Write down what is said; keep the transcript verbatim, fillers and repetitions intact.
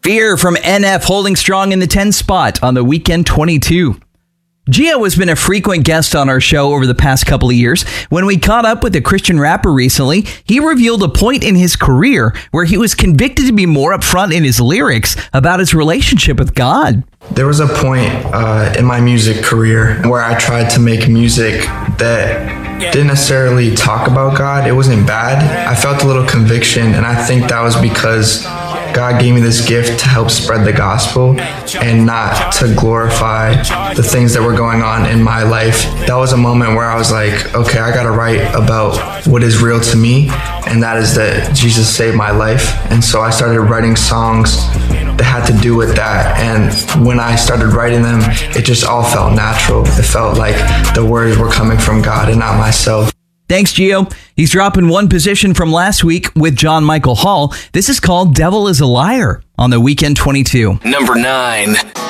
Fear from N F holding strong in the ten spot on the Weekend twenty-two. Gio has been a frequent guest on our show over the past couple of years. When we caught up with a Christian rapper recently, he revealed a point in his career where he was convicted to be more upfront in his lyrics about his relationship with God. There was a point uh, in my music career where I tried to make music that didn't necessarily talk about God. It wasn't bad. I felt a little conviction, and I think that was because God gave me this gift to help spread the gospel and not to glorify the things that were going on in my life. That was a moment where I was like, okay, I gotta write about what is real to me, and that is that Jesus saved my life. And so I started writing songs that had to do with that. And when I started writing them, it just all felt natural. It felt like the words were coming from God and not myself. Thanks, Gio. He's dropping one position from last week with John Michael Hall. This is called Devil is a Liar on the Weekend twenty-two. Number nine.